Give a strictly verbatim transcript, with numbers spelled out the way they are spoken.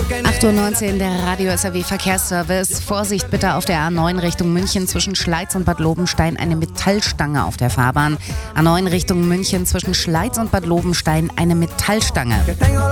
acht Uhr neunzehn, der Radio S R W Verkehrsservice. Vorsicht bitte auf der A neun Richtung München zwischen Schleiz und Bad Lobenstein eine Metallstange auf der Fahrbahn. A neun Richtung München zwischen Schleiz und Bad Lobenstein eine Metallstange.